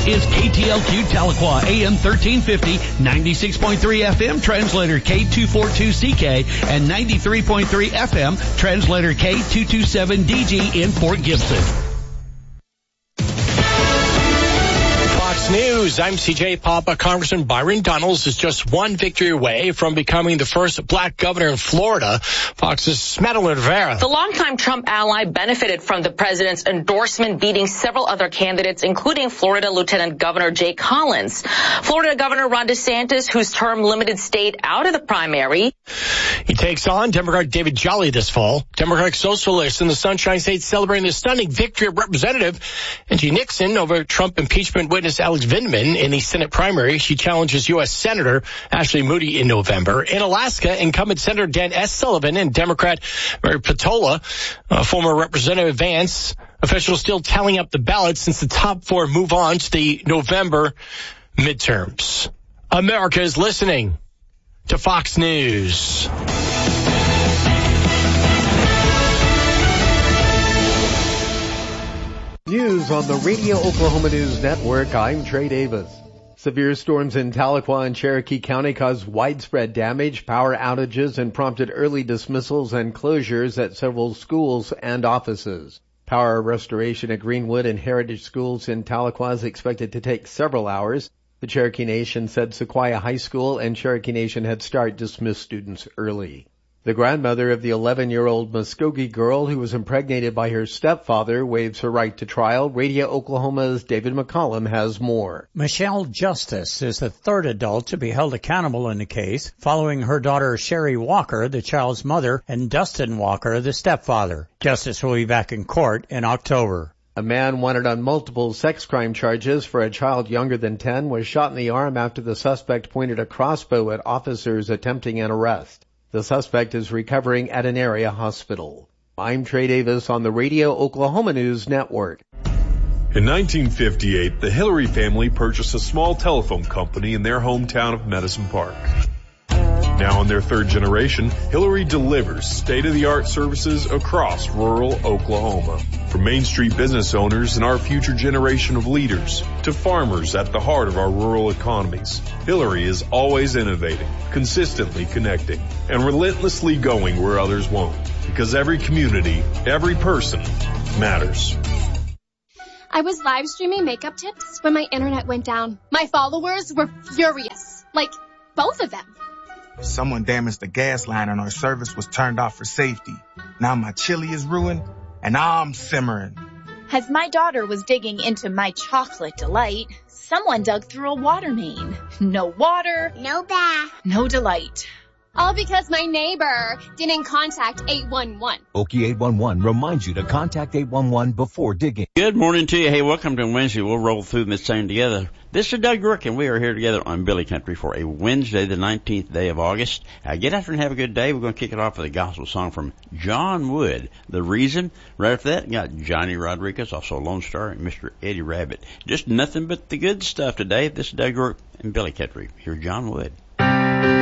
This is KTLQ Tahlequah, AM 1350, 96.3 FM, translator K242CK, and 93.3 FM, translator K227DG in Fort Gibson. News. I'm CJ Papa. Congressman Byron Donalds is just one victory away from becoming the first black governor in Florida. Fox's Madeline Rivera. The longtime Trump ally benefited from the president's endorsement, beating several other candidates, including Florida Lieutenant Governor Jay Collins. Florida Governor Ron DeSantis, whose term limited stayed out of the primary. He takes on Democrat David Jolly this fall. Democratic Socialists in the Sunshine State celebrating the stunning victory of Representative Angie Nixon over Trump impeachment witness Alex Vindman in the Senate primary. She challenges U.S. Senator Ashley Moody in November. In Alaska, incumbent Senator Dan S. Sullivan and Democrat Mary Patola, former Representative Vance. Officials still tallying up the ballots since the top four move on to the November midterms. America is listening to Fox News. News on the Radio Oklahoma News Network. I'm Trey Davis. Severe storms in Tahlequah and Cherokee County caused widespread damage, power outages, and prompted early dismissals and closures at several schools and offices. Power restoration at Greenwood and Heritage Schools in Tahlequah is expected to take several hours. The Cherokee Nation said Sequoia High School and Cherokee Nation Head Start dismissed students early. The grandmother of the 11-year-old Muskogee girl who was impregnated by her stepfather waives her right to trial. Radio Oklahoma's David McCollum has more. Michelle Justice is the third adult to be held accountable in the case, following her daughter Sherry Walker, the child's mother, and Dustin Walker, the stepfather. Justice will be back in court in October. A man wanted on multiple sex crime charges for a child younger than 10 was shot in the arm after the suspect pointed a crossbow at officers attempting an arrest. The suspect is recovering at an area hospital. I'm Trey Davis on the Radio Oklahoma News Network. In 1958, the Hillary family purchased a small telephone company in their hometown of Medicine Park. Now in their third generation, Hillary delivers state-of-the-art services across rural Oklahoma. From Main Street business owners and our future generation of leaders to farmers at the heart of our rural economies, Hillary is always innovating, consistently connecting, and relentlessly going where others won't. Because every community, every person matters. I was live streaming makeup tips when my internet went down. My followers were furious. Like, both of them. Someone damaged the gas line and our service was turned off for safety. Now my chili is ruined and I'm simmering. As my daughter was digging into my chocolate delight, someone dug through a water main. No water, no bath, no delight. All because my neighbor didn't contact 811. Okie 811 reminds you to contact 811 before digging. Good morning to you. Hey, welcome to Wednesday. We'll roll through this thing together. This is Doug Rook, and we are here together on Billy Country for a Wednesday, the 19th day of August. Get out there and have a good day. We're going to kick it off with a gospel song from John Wood. The Reason. Right after that, got Johnny Rodriguez, also Lone Star, and Mr. Eddie Rabbit. Just nothing but the good stuff today. This is Doug Rook and Billy Country. Here's John Wood.